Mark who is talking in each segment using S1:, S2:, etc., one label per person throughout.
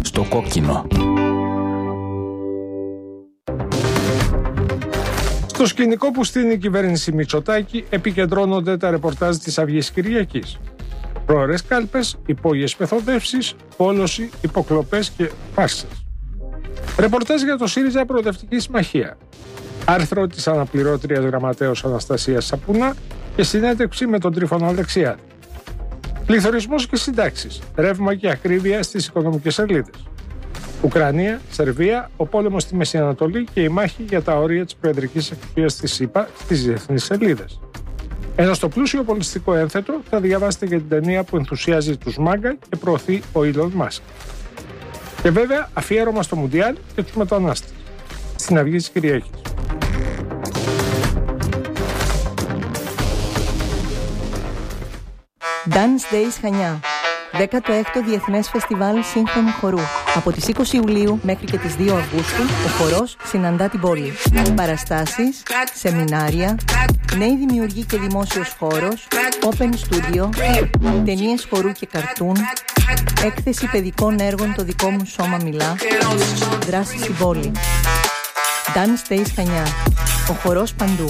S1: στο κόκκινο.
S2: Στο σκηνικό που στείνει η κυβέρνηση Μητσοτάκη επικεντρώνονται τα ρεπορτάζ της Αυγής Κυριακής. Πρόωρες κάλπες, υπόγειες μεθοδεύσεις, πόλωση, υποκλοπές και φάρσες. Ρεπορτάζ για το ΣΥΡΙΖΑ Προοδευτική Συμμαχία. Άρθρο της αναπληρώτριας γραμματέως Αναστασίας Σαπουνά και συνέντευξη με τον Τρίφωνο Αλεξιάδη. Πληθωρισμός και συντάξεις, ρεύμα και ακρίβεια στις οικονομικές σελίδες. Ουκρανία, Σερβία, ο πόλεμος στη Μέση Ανατολή και η μάχη για τα όρια της προεδρικής εξουσίας της ΗΠΑ στις διεθνείς σελίδες. Ενώ στο πλούσιο πολιτιστικό ένθετο θα διαβάσετε για την ταινία που ενθουσιάζει τους μάγκα και προωθεί ο Elon Musk. Και βέβαια αφιέρωμα στο Μουντιάλ και τους μετανάστες. Στην Αυγή της Κυριακής.
S3: Dance Days Χανιά. 16ο Διεθνές Φεστιβάλ Σύγχρονου Χορού. Από τις 20 Ιουλίου μέχρι και τις 2 Αυγούστου, ο χορός συναντά την πόλη. Παραστάσεις, σεμινάρια, νέοι δημιουργοί και δημόσιος χώρος, open studio, ταινίες χορού και καρτούν, έκθεση παιδικών έργων «Το δικό μου σώμα μιλά», δράση στην πόλη. Dance Days Χανιά. Ο χορός παντού.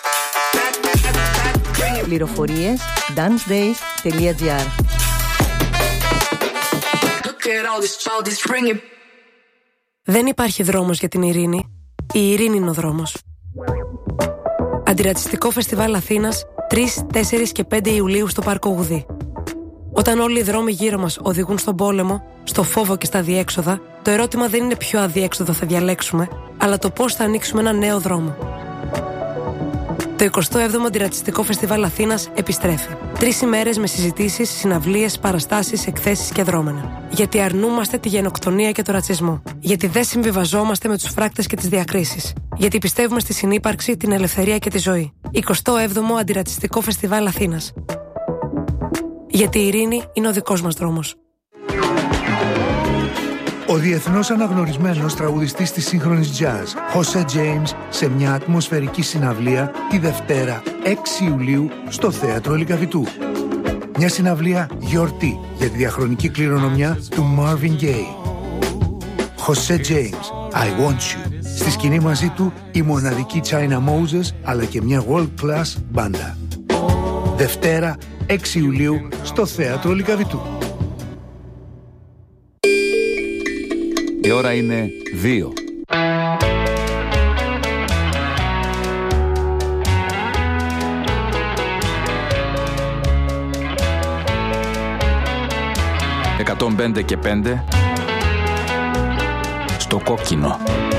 S3: Πληροφορίες dancedays.gr.
S4: Δεν υπάρχει δρόμος για την ειρήνη. Η ειρήνη είναι ο δρόμος. Αντιρατσιστικό Φεστιβάλ Αθήνας 3, 4 και 5 Ιουλίου στο Πάρκο Γουδί. Όταν όλοι οι δρόμοι γύρω μας οδηγούν στον πόλεμο, στο φόβο και στα αδιέξοδα, το ερώτημα δεν είναι ποιο αδιέξοδο θα διαλέξουμε, αλλά το πώς θα ανοίξουμε ένα νέο δρόμο. Το 27ο Αντιρατσιστικό Φεστιβάλ Αθήνας επιστρέφει. 3 ημέρες με συζητήσεις, συναυλίες, παραστάσεις, εκθέσεις και δρόμενα. Γιατί αρνούμαστε τη γενοκτονία και το ρατσισμό. Γιατί δεν συμβιβαζόμαστε με τους φράκτες και τις διακρίσεις. Γιατί πιστεύουμε στη συνύπαρξη, την ελευθερία και τη ζωή. 27ο Αντιρατσιστικό Φεστιβάλ Αθήνας. Γιατί η ειρήνη είναι ο δικός μας δρόμος.
S5: Ο διεθνώς αναγνωρισμένος τραγουδιστής της σύγχρονης jazz, Jose James, σε μια ατμοσφαιρική συναυλία τη Δευτέρα 6 Ιουλίου στο Θέατρο Λυκαβητού. Μια συναυλία γιορτή για τη διαχρονική κληρονομιά του Marvin Gaye. Jose James, I Want You. Στη σκηνή μαζί του η μοναδική China Moses, αλλά και μια world class μπάντα. Δευτέρα 6 Ιουλίου στο Θέατρο Λυκαβητού.
S1: Η ώρα είναι 2. «105 και 5» στο κόκκινο.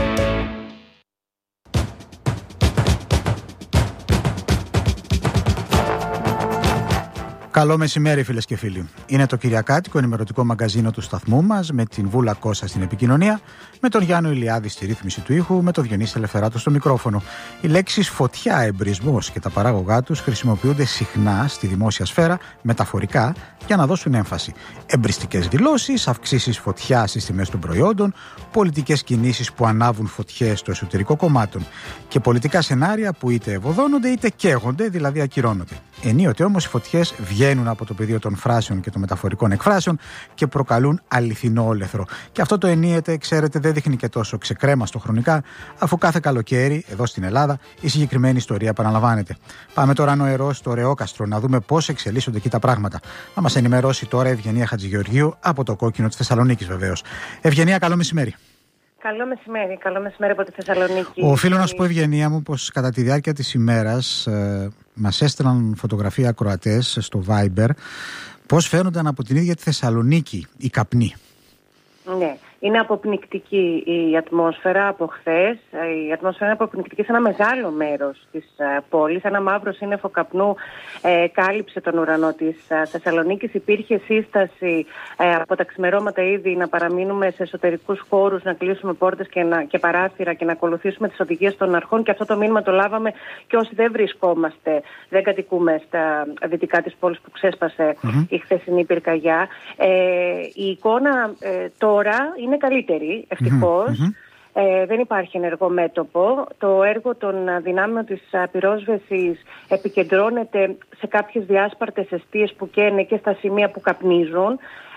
S6: Καλό μεσημέρι, φίλες και φίλοι. Είναι το Κυριακάτικο ενημερωτικό μαγκαζίνο του σταθμού μας, με την Βούλα Κώστα στην επικοινωνία, με τον Γιάννο Ηλιάδη στη ρύθμιση του ήχου, με τον Διονύση Ελευθεράτο στο μικρόφωνο. Οι λέξεις φωτιά, εμπρισμός και τα παράγωγά τους χρησιμοποιούνται συχνά στη δημόσια σφαίρα, μεταφορικά, για να δώσουν έμφαση. Εμπριστικές δηλώσεις, αυξήσεις φωτιά στις τιμές των προϊόντων, πολιτικές κινήσεις που ανάβουν φωτιές στο εσωτερικό κομμάτων και πολιτικά σενάρια που είτε ευωδώνονται είτε καίγονται, δηλαδή ακυρώνονται. Ενίοτε όμως οι φωτιές βγαίνουν από το πεδίο των φράσεων και των μεταφορικών εκφράσεων και προκαλούν αληθινό όλεθρο. Και αυτό το ενίοτε, ξέρετε, δεν δείχνει και τόσο ξεκρέμαστο χρονικά, αφού κάθε καλοκαίρι εδώ στην Ελλάδα η συγκεκριμένη ιστορία επαναλαμβάνεται. Πάμε τώρα νοερό στο Ρεόκαστρο να δούμε πώς εξελίσσονται εκεί τα πράγματα. Θα μας ενημερώσει τώρα η Ευγενία Χατζηγεωργίου από το κόκκινο της Θεσσαλονίκης, βεβαίως. Ευγενία, καλό μεσημέρι.
S7: Καλό μεσημέρι από τη Θεσσαλονίκη.
S6: Οφείλω να σου πω, Ευγενία μου, πως κατά τη διάρκεια της ημέρας μας έστειλαν φωτογραφία ακροατές στο Viber πώς φαίνονταν από την ίδια τη Θεσσαλονίκη οι καπνοί.
S7: Ναι, είναι αποπνικτική η ατμόσφαιρα από χθες. Η ατμόσφαιρα είναι αποπνικτική σε ένα μεγάλο μέρος της πόλης. Ένα μαύρο σύννεφο καπνού κάλυψε τον ουρανό της Θεσσαλονίκης. Υπήρχε σύσταση από τα ξημερώματα ήδη να παραμείνουμε σε εσωτερικούς χώρους, να κλείσουμε πόρτες και παράθυρα και να ακολουθήσουμε τις οδηγίες των αρχών. Και αυτό το μήνυμα το λάβαμε και όσοι δεν κατοικούμε στα δυτικά της πόλης που ξέσπασε η χθεσινή πυρκαγιά. Η εικόνα τώρα είναι καλύτερη, ευτυχώς. Δεν υπάρχει ενεργό μέτωπο. Το έργο των δυνάμεων της πυρόσβεσης επικεντρώνεται σε κάποιες διάσπαρτες εστίες που καίνε και στα σημεία που καπνίζουν.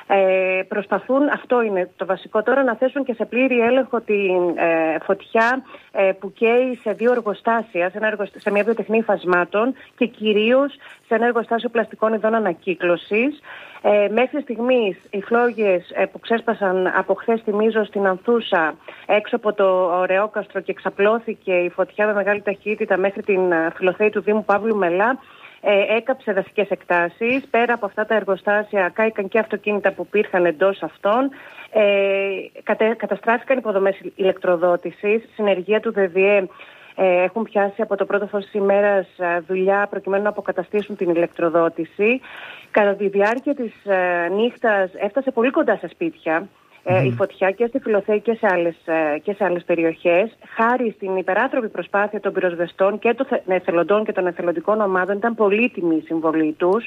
S7: Προσπαθούν, αυτό είναι το βασικό τώρα, να θέσουν και σε πλήρη έλεγχο την φωτιά που καίει σε 2 εργοστάσια, σε μια βιοτεχνή υφασμάτων και κυρίως σε ένα εργοστάσιο πλαστικών ειδών ανακύκλωσης. Μέχρι στιγμής οι φλόγες που ξέσπασαν από χθες, θυμίζω, στην Ανθούσα έξω από το Ωρεόκαστρο και εξαπλώθηκε η φωτιά με μεγάλη ταχύτητα μέχρι την Φιλοθέη του Δήμου Παύλου Μελά, έκαψε δασικές εκτάσεις. Πέρα από αυτά τα εργοστάσια κάηκαν και αυτοκίνητα που υπήρχαν εντός αυτών. Καταστράφηκαν υποδομές ηλεκτροδότησης. Συνεργεία του ΔΔΕ έχουν πιάσει από το πρώτο φως της ημέρας δουλειά προκειμένου να αποκαταστήσουν την ηλεκτροδότηση. Κατά τη διάρκεια της νύχτας έφτασε πολύ κοντά σε σπίτια η φωτιά και στη Φιλοθέη και σε άλλες περιοχές. Χάρη στην υπεράνθρωπη προσπάθεια των πυροσβεστών και των εθελοντών και των εθελοντικών ομάδων, ήταν πολύτιμη η συμβολή τους.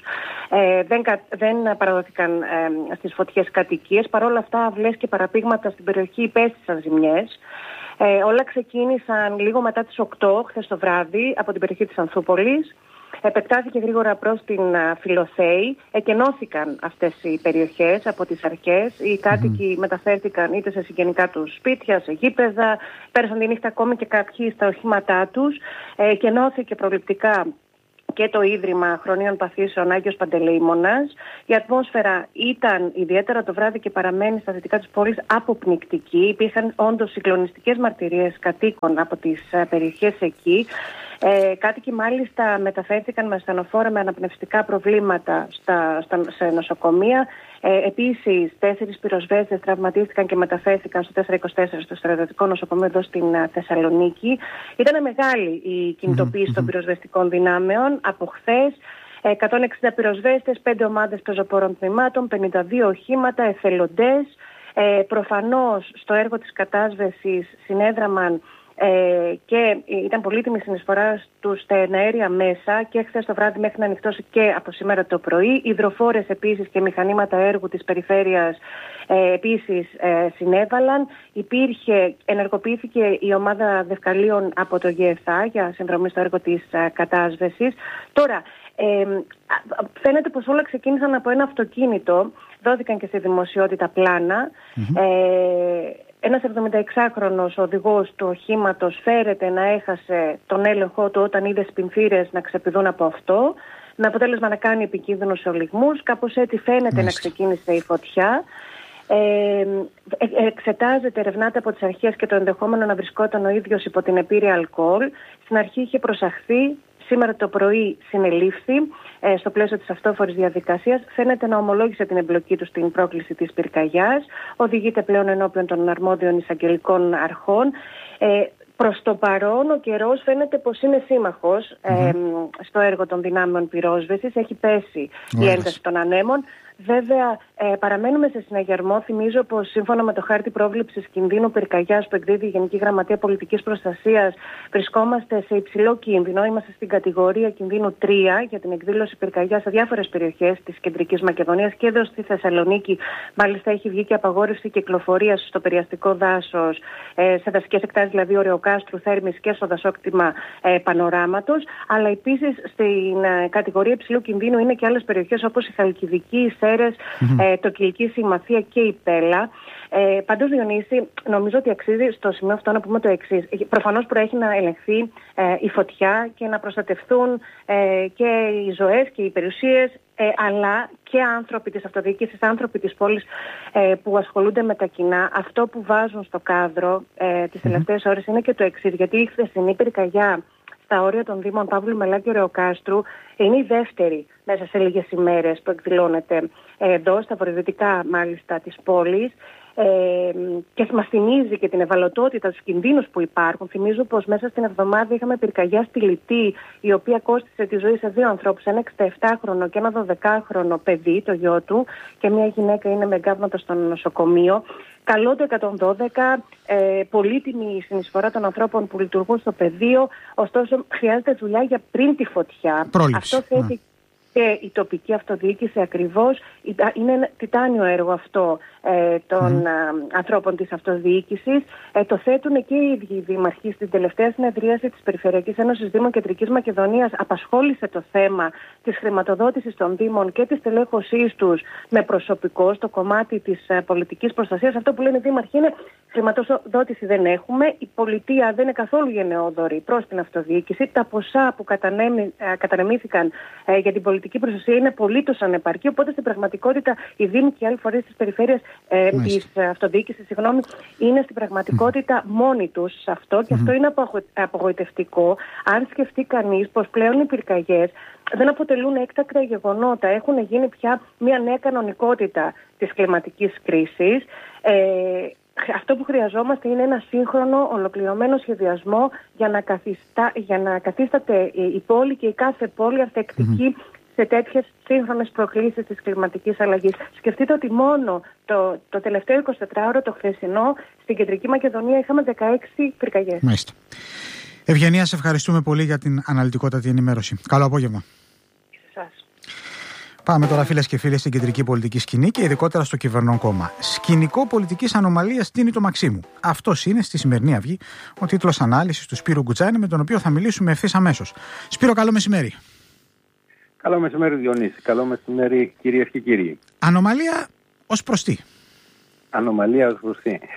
S7: Δεν παραδόθηκαν στις φωτιές κατοικίες. Παρ' όλα αυτά, αυλές και παραπήγματα στην περιοχή υπέστησαν ζημιές. Όλα ξεκίνησαν λίγο μετά τις 8 χθες το βράδυ από την περιοχή της Ανθούπολης. Επεκτάθηκε γρήγορα προς την Φιλοθέη. Εκενώθηκαν αυτές οι περιοχές από τις αρχές. Οι κάτοικοι μεταφέρθηκαν είτε σε συγγενικά τους σπίτια, σε γήπεδα. Πέρασαν τη νύχτα ακόμη και κάποιοι στα οχήματά τους. Εκενώθηκε προληπτικά και το Ίδρυμα Χρονίων Παθήσεων Άγιος Παντελεήμονας. Η ατμόσφαιρα ήταν ιδιαίτερα το βράδυ και παραμένει στα δυτικά της πόλης αποπνικτική. Υπήρχαν όντως συγκλονιστικές μαρτυρίες κατοίκων από τις περιοχές εκεί. Κάτοικοι μάλιστα μεταφέρθηκαν με ασθενοφόρα με αναπνευστικά προβλήματα σε νοσοκομεία. Επίσης, 4 πυροσβέστες τραυματίστηκαν και μεταφέρθηκαν στο 424 στο στρατιωτικό νοσοκομείο εδώ στην Θεσσαλονίκη. Ήταν μεγάλη η κινητοποίηση των πυροσβεστικών δυνάμεων από χθες. 160 πυροσβέστες, 5 ομάδες πεζοπόρων τμήματων, 52 οχήματα, εθελοντές. Προφανώς στο έργο της κατάσβεσης συνέδραμαν και ήταν πολύτιμη συνεισφορά στους στα εναέρια μέσα και χθες το βράδυ μέχρι να ανοιχτώσει και από σήμερα το πρωί. Υδροφόρες επίσης και μηχανήματα έργου της περιφέρειας επίσης συνέβαλαν. Ενεργοποιήθηκε η ομάδα δευκαλίων από το ΓΕΘΑ για συνδρομή στο έργο της κατάσβεσης. Τώρα, φαίνεται πως όλα ξεκίνησαν από ένα αυτοκίνητο. Δόθηκαν και στη δημοσιότητα πλάνα. Ένας 76χρονος οδηγός του οχήματος φέρεται να έχασε τον έλεγχό του όταν είδε σπινθήρες να ξεπηδούν από αυτό, με αποτέλεσμα να κάνει επικίνδυνους ολιγμούς. Κάπως έτσι φαίνεται να ξεκίνησε η φωτιά. Εξετάζεται, ερευνάται από τις αρχές και το ενδεχόμενο να βρισκόταν ο ίδιος υπό την επίρρεια αλκοόλ. Στην αρχή είχε προσαχθεί. Σήμερα το πρωί συνελήφθη στο πλαίσιο της αυτόφορης διαδικασίας. Φαίνεται να ομολόγησε την εμπλοκή του στην πρόκληση της πυρκαγιάς. Οδηγείται πλέον ενώπιον των αρμόδιων εισαγγελικών αρχών. Προς το παρόν ο καιρός φαίνεται πως είναι σύμμαχος στο έργο των δυνάμεων πυρόσβεσης. Έχει πέσει η ένταση των ανέμων. Βέβαια, παραμένουμε σε συναγερμό. Θυμίζω πως σύμφωνα με το χάρτη πρόβλεψης κινδύνου πυρκαγιάς που εκδίδει η Γενική Γραμματεία Πολιτικής Προστασίας, βρισκόμαστε σε υψηλό κίνδυνο. Είμαστε στην κατηγορία κινδύνου 3 για την εκδήλωση πυρκαγιάς σε διάφορες περιοχές της Κεντρικής Μακεδονίας και εδώ στη Θεσσαλονίκη. Μάλιστα, έχει βγει και απαγόρευση κυκλοφορίας στο περιαστικό δάσος, σε δασικές εκτάσεις, δηλαδή Ωρεοκάστρου, Θέρμης και στο δασόκτημα Πανοράματος. Αλλά επίσης στην κατηγορία υψηλού κινδύνου είναι και άλλες περιοχές όπως η Χαλκιδική, το Κιλκή, Συμμαθία και η Πέλα. Πάντως, Διονύση, νομίζω ότι αξίζει στο σημείο αυτό να πούμε το εξής. Προφανώς προέχει να ελεγχθεί η φωτιά και να προστατευτούν και οι ζωές και οι περιουσίες, αλλά και άνθρωποι της αυτοδιοίκησης, άνθρωποι της πόλης που ασχολούνται με τα κοινά. Αυτό που βάζουν στο κάδρο τις τελευταίες ώρες είναι και το εξής. Γιατί η χθεσινή πυρκαγιά στα όρια των Δήμων Παύλου Μελά και Ωρεοκάστρου είναι η δεύτερη μέσα σε λίγες ημέρες που εκδηλώνεται εδώ, στα βορειοδυτικά μάλιστα της πόλης, και μας θυμίζει και την ευαλωτότητα, τους κινδύνους που υπάρχουν. Θυμίζω πως μέσα στην εβδομάδα είχαμε πυρκαγιά στη Λιτή, η οποία κόστισε τη ζωή σε 2 ανθρώπους, ένα 67χρονο και ένα 12χρονο παιδί, το γιο του, και μια γυναίκα είναι με εγκάβματα στο νοσοκομείο. Καλό το 112, πολύτιμη συνεισφορά των ανθρώπων που λειτουργούν στο πεδίο, ωστόσο χρειάζεται δουλειά για πριν τη φωτιά.
S6: Πρόληψη.
S7: Αυτό θέτει και η τοπική αυτοδιοίκηση ακριβώς. Είναι ένα τιτάνιο έργο αυτό των ανθρώπων της αυτοδιοίκησης. Το θέτουν και οι ίδιοι οι δήμαρχοι. Στην τελευταία συνεδρίαση της Περιφερειακής Ένωσης Δήμων Κεντρικής Μακεδονίας απασχόλησε το θέμα της χρηματοδότησης των Δήμων και της τελέχωσής τους με προσωπικό στο κομμάτι της πολιτικής προστασίας. Αυτό που λένε οι δήμαρχοι είναι: χρηματοδότηση δεν έχουμε, η πολιτεία δεν είναι καθόλου γενναιόδορη προς την αυτοδιοίκηση, τα ποσά που κατανεμήθηκαν για την πολιτική προστασία είναι απολύτως ανεπαρκή, οπότε στην πραγματικότητα οι Δήμοι και οι άλλοι φορείς της περιφέρειας της αυτοδιοίκησης, είναι στην πραγματικότητα μόνοι τους σε αυτό, και αυτό είναι απογοητευτικό. Αν σκεφτεί κανείς πως πλέον οι πυρκαγιές δεν αποτελούν έκτακτα γεγονότα, έχουν γίνει πια μια νέα κανονικότητα της κλιματικής κρίσης. Αυτό που χρειαζόμαστε είναι ένα σύγχρονο, ολοκληρωμένο σχεδιασμό για να καθίσταται η πόλη και η κάθε πόλη ανθεκτική σε τέτοιες σύγχρονες προκλήσεις της κλιματικής αλλαγής. Σκεφτείτε ότι μόνο το τελευταίο 24ωρο, το χθεσινό, στην Κεντρική Μακεδονία είχαμε 16 πυρκαγιές.
S6: Μάλιστα. Ευγενία, σε ευχαριστούμε πολύ για την αναλυτικότατη ενημέρωση. Καλό απόγευμα. Πάμε τώρα, φίλες και φίλοι, στην κεντρική πολιτική σκηνή και ειδικότερα στο κυβερνών κόμμα. Σκηνικό πολιτικής ανομαλίας τίνει το Μαξίμου. Αυτός είναι στη σημερινή Αυγή ο τίτλος ανάλυσης του Σπύρου Γκουτζάνη, με τον οποίο θα μιλήσουμε ευθύς αμέσως. Σπύρο, καλό μεσημέρι.
S8: Καλό μεσημέρι, Διονύση. Καλό μεσημέρι, κυρίες και κύριοι.
S6: Ανομαλία ως προς τι?
S8: Ανομαλία ως προς τι?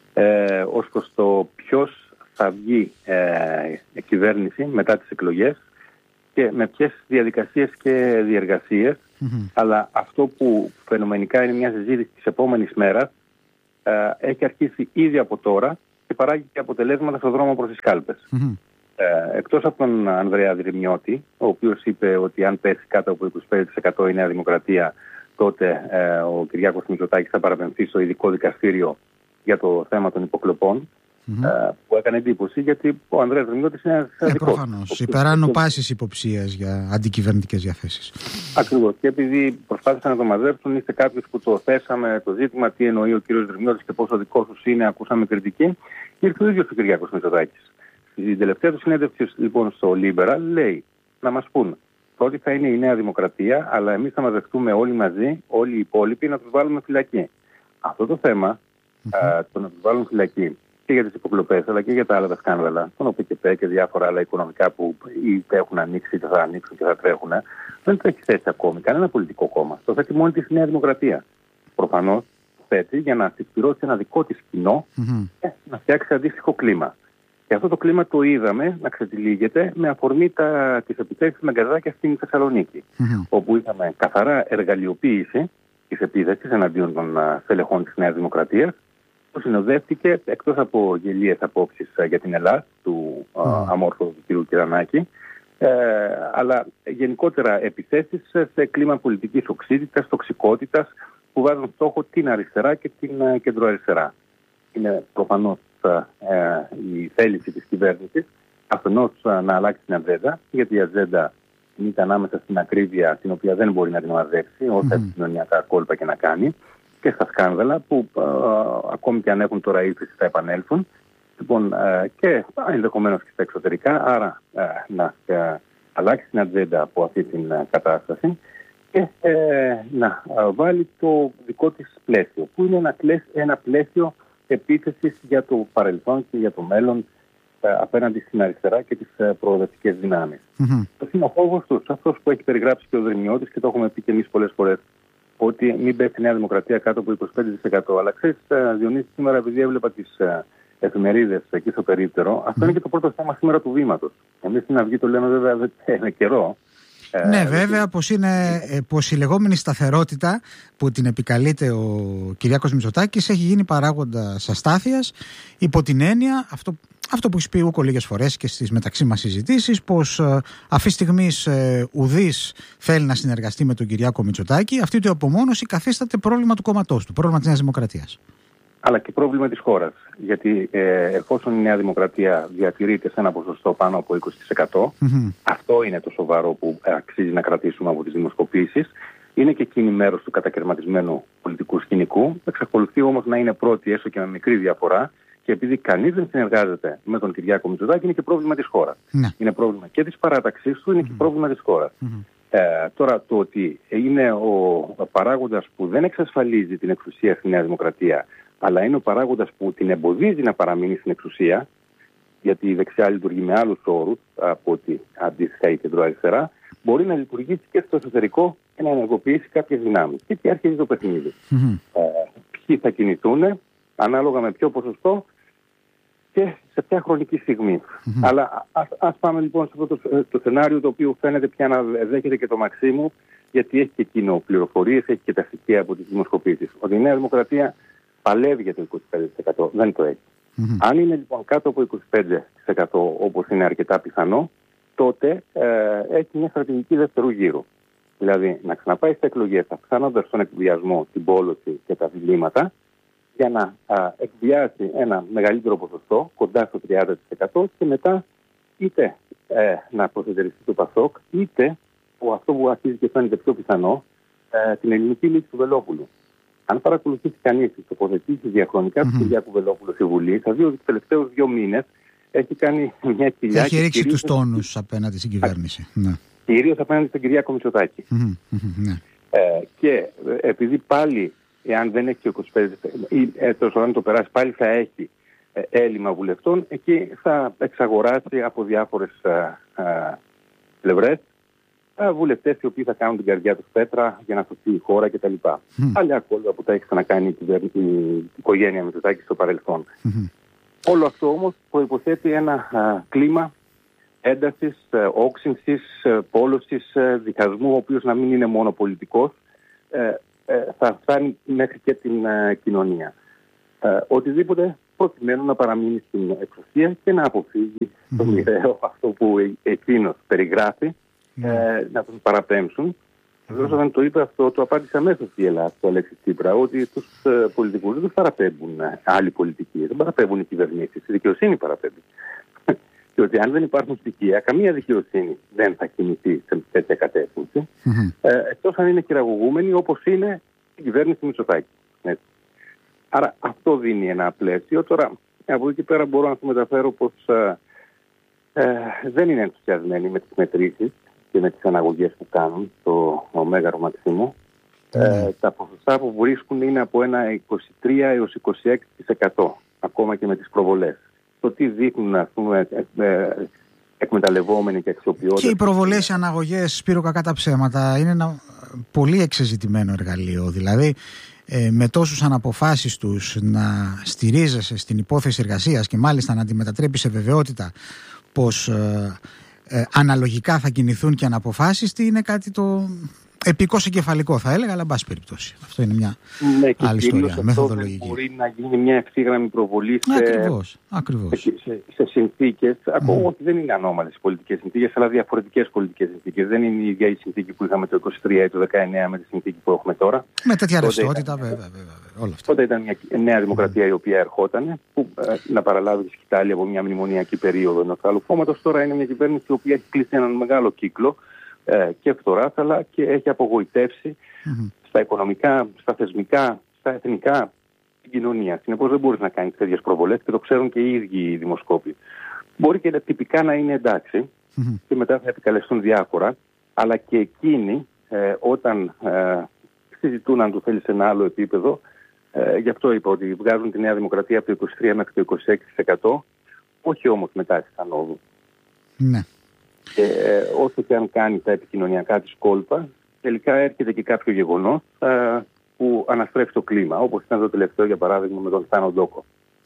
S8: Ως προς το ποιος θα βγει κυβέρνηση μετά τις εκλογές και με ποιες διαδικασίες και διεργασίες. Αλλά αυτό που φαινομενικά είναι μια συζήτηση της επόμενης μέρας έχει αρχίσει ήδη από τώρα και παράγει και αποτελέσματα στον δρόμο προς τις κάλπες. Εκτός από τον Ανδρέα Δρυμιώτη, ο οποίος είπε ότι αν πέσει κάτω από 25% η Νέα Δημοκρατία, τότε ο Κυριάκος Μητσοτάκης θα παραπεμφθεί στο ειδικό δικαστήριο για το θέμα των υποκλοπών, που έκανε εντύπωση, γιατί ο Ανδρέας Δρυμιώτης είναι ένας δικός.
S6: Προφανώς, υπεράνω πάσης υποψίας για αντικυβερνητικές διαθέσεις.
S8: Ακριβώς. Και επειδή προσπάθησαν να το μαζέψουν, είστε κάποιος που το θέσαμε το ζήτημα, τι εννοεί ο κύριος Δρυμιώτης και πόσο δικός τους είναι, ακούσαμε κριτική, ήρθε ο ίδιος ο Κυριάκος Μητσοτάκης. Στην τελευταία του συνέντευξη λοιπόν στο Liberal λέει να μας πούν ότι θα είναι η Νέα Δημοκρατία, αλλά εμείς θα μαζευτούμε όλοι μαζί, όλοι οι υπόλοιποι, να τους βάλουμε φυλακή. Αυτό το θέμα, το να τους βάλουν φυλακή και για τις υποκλοπές, αλλά και για τα άλλα τα σκάνδαλα, τον ΟΠΚΠ και διάφορα άλλα οικονομικά που είτε έχουν ανοίξει, είτε θα ανοίξουν και θα τρέχουν, δεν το έχει θέσει ακόμη κανένα πολιτικό κόμμα. Το θέτει μόνη της η Νέα Δημοκρατία. Προφανώς θέτει για να συσπηρώσει ένα δικό της κοινό και να φτιάξει αντίστοιχο κλίμα. Και αυτό το κλίμα το είδαμε να ξετυλίγεται με αφορμή τις επιθέσεις με γκαζάκια στην Θεσσαλονίκη, όπου είχαμε καθαρά εργαλειοποίηση της επίθεσης εναντίον των στελεχών της Νέας Δημοκρατίας, που συνοδεύτηκε, εκτός από γελίες απόψεις για την Ελλάδα του αμόρφου του κ. Κυρανάκη, αλλά γενικότερα επιθέσεις σε κλίμα πολιτικής οξύτητας, τοξικότητας, που βάζουν στόχο την αριστερά και την κεντροαριστερά. Είναι προφανώς η θέληση της κυβέρνησης αφενός να αλλάξει την ατζέντα, γιατί η ατζέντα ήταν ανάμεσα στην ακρίβεια, την οποία δεν μπορεί να την μαζέψει, όσα επικοινωνιακά κόλπα και να κάνει, και στα σκάνδαλα που ακόμη και αν έχουν τώρα ύφεση θα επανέλθουν, λοιπόν, και ενδεχομένως και στα εξωτερικά. Άρα να αλλάξει την ατζέντα από αυτή την κατάσταση και να βάλει το δικό της πλαίσιο, που είναι ένα πλαίσιο επίθεσης για το παρελθόν και για το μέλλον απέναντι στην αριστερά και τις προοδευτικές δυνάμεις. Αυτό είναι ο φόβος τους, αυτός που έχει περιγράψει και ο Δρυμιώτης, και το έχουμε πει και εμείς πολλές φορές, ότι μην πέσει η Νέα Δημοκρατία κάτω από 25%. Αλλά ξέρεις, Διονύση, σήμερα, επειδή έβλεπα τις εφημερίδες εκεί στο περίπτερο, αυτό είναι και το πρώτο θέμα σήμερα του βήματος. Εμείς στην Αυγή το λέμε βέβαια με καιρό.
S6: Ναι, βέβαια, πως η λεγόμενη σταθερότητα που την επικαλείται ο Κυριάκος Μητσοτάκης έχει γίνει παράγοντας αστάθειας, υπό την έννοια αυτό που έχει πει ούκο λίγες φορές και στις μεταξύ μας συζητήσεις, πως αυτή τη στιγμή ουδής θέλει να συνεργαστεί με τον Κυριάκο Μητσοτάκη. Αυτή η απομόνωση καθίσταται πρόβλημα του κόμματός του, πρόβλημα της Νέας Δημοκρατίας.
S8: Αλλά και πρόβλημα της χώρας. Γιατί εφόσον η Νέα Δημοκρατία διατηρείται σε ένα ποσοστό πάνω από 20%, αυτό είναι το σοβαρό που αξίζει να κρατήσουμε από τις δημοσκοπήσεις. Είναι και εκείνη μέρος του κατακαιρματισμένου πολιτικού σκηνικού. Εξακολουθεί όμως να είναι πρώτη, έστω και με μικρή διαφορά. Και επειδή κανείς δεν συνεργάζεται με τον Κυριάκο Μητσοτάκη, είναι και πρόβλημα της χώρας. Είναι πρόβλημα και της παράταξής του, είναι και πρόβλημα της χώρας. Τώρα το ότι είναι ο παράγοντας που δεν εξασφαλίζει την εξουσία στη Νέα Δημοκρατία, αλλά είναι ο παράγοντας που την εμποδίζει να παραμείνει στην εξουσία, γιατί η δεξιά λειτουργεί με άλλους όρους από ότι αντίστοιχα η κεντροαριστερά, μπορεί να λειτουργήσει και στο εσωτερικό και να ενεργοποιήσει κάποιες δυνάμεις. Και εκεί αρχίζει το παιχνίδι. Ποιοι θα κινηθούν, ανάλογα με ποιο ποσοστό και σε ποια χρονική στιγμή. Αλλά ας πάμε λοιπόν σε αυτό το σενάριο, το οποίο φαίνεται πια να δέχεται και το Μαξίμου, γιατί έχει και εκείνο πληροφορίες, έχει και τα στοιχεία από τις δημοσκοπήσεις. Ότι η Νέα Δημοκρατία παλεύει για το 25%, δεν το έχει. Αν είναι λοιπόν κάτω από 25%, όπως είναι αρκετά πιθανό, τότε έχει μια στρατηγική δεύτερου γύρου. Δηλαδή να ξαναπάει στις εκλογές, αυξάνοντας τον εκβιασμό, την πόλωση και τα διλήμματα, για να εκβιάσει ένα μεγαλύτερο ποσοστό, κοντά στο 30%, και μετά είτε να προσεντεριστεί το ΠΑΣΟΚ, είτε αυτό που αρχίζει και φαίνεται πιο πιθανό, την ελληνική λύση του Βελόπουλου. Αν παρακολουθήσει κανείς τις τοποθετήσεις διαχρονικά του Κυριάκου Βελόπουλου στη Βουλή, θα δει ότι τους τελευταίους 2 μήνες έχει κάνει μια κοιλιά.
S6: Έχει ρίξει τους τόνους απέναντι στην κυβέρνηση.
S8: Κυρίως απέναντι στον Κυριάκο Μητσοτάκη. Και επειδή πάλι, εάν δεν έχει 25%, ή αν το περάσει, πάλι θα έχει έλλειμμα βουλευτών, εκεί θα εξαγοράσει από διάφορες πλευρές βουλευτές οι οποίοι θα κάνουν την καρδιά τους πέτρα για να σωθεί η χώρα κτλ. Άλλα κόλπα που τα έχει ξανακάνει η οικογένεια Μητσοτάκη στο παρελθόν. Όλο αυτό όμως προϋποθέτει ένα κλίμα έντασης, όξυνσης, πόλωσης, διχασμού, ο οποίος να μην είναι μόνο πολιτικός, θα φτάνει μέχρι και την κοινωνία. Οτιδήποτε προκειμένου να παραμείνει στην εξουσία και να αποφύγει το μοιραίο αυτό που εκείνος περιγράφει, να τον παραπέμψουν. Βεβαίως, όταν το είπε αυτό, το απάντησε αμέσως η Ελλάδα, το Αλέξη Τσίπρα, ότι τους πολιτικούς δεν τους παραπέμπουν άλλοι πολιτικοί, δεν παραπέμπουν οι κυβερνήσεις, η δικαιοσύνη παραπέμπει. Και ότι αν δεν υπάρχουν στοιχεία, καμία δικαιοσύνη δεν θα κινηθεί σε τέτοια κατεύθυνση, εκτός αν είναι χειραγωγούμενη, όπως είναι η κυβέρνηση Μητσοτάκη. Άρα αυτό δίνει ένα πλαίσιο. Τώρα, από εκεί πέρα μπορώ να σου μεταφέρω πως δεν είναι ενθουσιασμένοι με τις μετρήσεις και με τις αναγωγές που κάνουν στο Μέγαρο Μαξίμου. Τα ποσοστά που βρίσκουν είναι από ένα 23 έως 26%, ακόμα και με τις προβολές. Το τι δείχνουν, ας πούμε, εκμεταλλευόμενοι και αξιοποιώντας. Και
S6: οι προβολές, οι αναγωγές, Σπύρο, κακά τα ψέματα, είναι ένα πολύ εξεζητημένο εργαλείο. Δηλαδή, με τόσους αναποφάσεις τους να στηρίζεσαι στην υπόθεση εργασίας και μάλιστα να τη μετατρέπει σε βεβαιότητα πως αναλογικά θα κινηθούν και αναποφάσεις, είναι κάτι το επικός εγκεφαλικό, θα έλεγα, αλλά εν πάση περιπτώσει. Αυτό είναι μια άλλη ιστορία, μεθοδολογική.
S8: Μπορεί να γίνει μια ευθύγραμμη προβολή σε συνθήκες, ακόμα ότι δεν είναι ανώμαλες οι πολιτικές συνθήκες, αλλά διαφορετικές πολιτικές συνθήκες. Δεν είναι η ίδια η συνθήκη που είχαμε το 23 ή το 19 με τη συνθήκη που έχουμε τώρα.
S6: Με τέτοια ρευστότητα, βέβαια. Όλα αυτά.
S8: Τότε ήταν μια νέα δημοκρατία η οποία ερχόταν, που να παραλάβει τη σκητάλη από μια μνημονιακή περίοδο ενός άλλου κόμματος. Τώρα είναι μια κυβέρνηση η οποία έχει κλείσει έναν μεγάλο κύκλο και φθοράς, αλλά και έχει απογοητεύσει στα οικονομικά, στα θεσμικά, στα εθνικά, την κοινωνία. Συνεπώς δεν μπορείς να κάνεις τέτοιες προβολές και το ξέρουν και οι ίδιοι οι δημοσκόποι. Μπορεί και τυπικά να είναι εντάξει και μετά θα επικαλεστούν διάφορα, αλλά και εκείνοι όταν συζητούν, αν το θέλει, σε ένα άλλο επίπεδο, γι' αυτό είπα ότι βγάζουν τη Νέα Δημοκρατία από το 23% μέχρι το 26%, όχι όμως μετά της ανόδου.
S6: Ναι.
S8: Και όσο και αν κάνει τα επικοινωνιακά της κόλπα, τελικά έρχεται και κάποιο γεγονός που αναστρέφει το κλίμα, όπως ήταν το τελευταίο, για παράδειγμα, με τον Θάνο Ντόκο.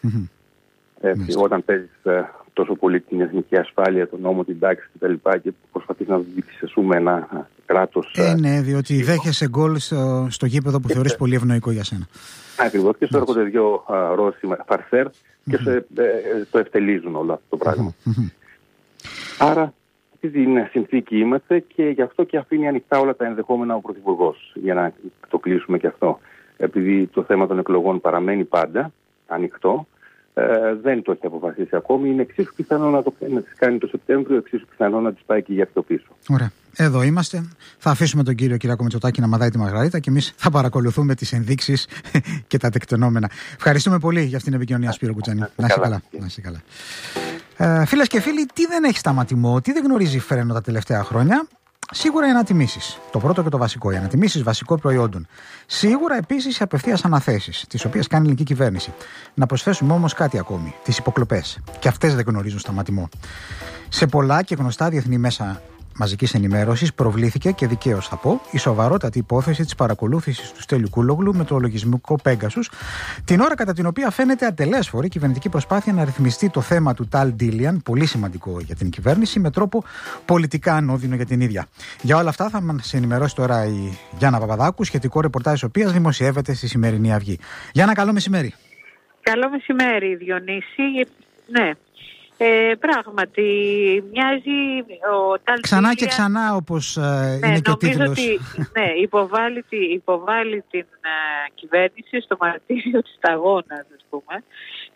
S8: Όταν παίζεις τόσο πολύ την εθνική ασφάλεια, τον νόμο, την τάξη κτλ. Και προσπαθείς να διψεσούμε ένα κράτος.
S6: Ναι, διότι δέχεσαι γκολ στο γήπεδο που θεωρείς πολύ ευνοϊκό για σένα.
S8: Ακριβώς. Και σου έρχονται δύο Ρώσοι φαρσέρ και το ευτελίζουν όλο αυτό το πράγμα. Άρα, στην συνθήκη είμαστε και γι' αυτό και αφήνει ανοιχτά όλα τα ενδεχόμενα ο Πρωθυπουργός, για να το κλείσουμε και αυτό. Επειδή το θέμα των εκλογών παραμένει πάντα ανοιχτό, δεν το έχει αποφασίσει ακόμη. Είναι εξίσου πιθανό να τις κάνει το Σεπτέμβριο, εξίσου πιθανό να τις πάει και για πιο πίσω.
S6: Ωραία. Εδώ είμαστε. Θα αφήσουμε τον κύριο Κυριάκο Μητσοτάκη να μαδάει τη Μαργαρίτα και εμείς θα παρακολουθούμε τις ενδείξεις και τα τεκτενόμενα. Ευχαριστούμε πολύ για αυτήν την επικοινωνία, Σπύρο Κουτσανή. Να είσαι καλά. Φίλες και φίλοι, τι δεν έχει σταματημό, τι δεν γνωρίζει φρένο τα τελευταία χρόνια. Σίγουρα οι ανατιμήσεις. Το πρώτο και το βασικό. Οι ανατιμήσεις βασικών προϊόντων. Σίγουρα επίσης οι απευθείας αναθέσεις, τις οποίες κάνει η ελληνική κυβέρνηση. Να προσθέσουμε όμως κάτι ακόμη. Τις υποκλοπές. Και αυτές δεν γνωρίζουν σταματημό. Σε πολλά και γνωστά διεθνή μέσα μαζικής ενημέρωσης προβλήθηκε, και δικαίως θα πω, η σοβαρότατη υπόθεση της παρακολούθησης του Στέλιου Κούλογλου με το λογισμικό Pegasus, την ώρα κατά την οποία φαίνεται ατελέσφορη η κυβερνητική προσπάθεια να ρυθμιστεί το θέμα του Tal Dilian, πολύ σημαντικό για την κυβέρνηση, με τρόπο πολιτικά ανώδυνο για την ίδια. Για όλα αυτά θα μας ενημερώσει τώρα η Γιάννα Παπαδάκου, σχετικό ρεπορτάζ της οποίας δημοσιεύεται στη σημερινή Αυγή. Γιάννα, καλό μεσημέρι.
S9: Καλό μεσημέρι, Διονύση. Ναι. Πράγματι, μοιάζει ο Tal
S6: ξανά
S9: Dilian,
S6: και ξανά, όπως είναι και ο τίτλος.
S9: Ότι, ναι, υποβάλλει την κυβέρνηση στο μαρτύριο της σταγόνας, ας πούμε.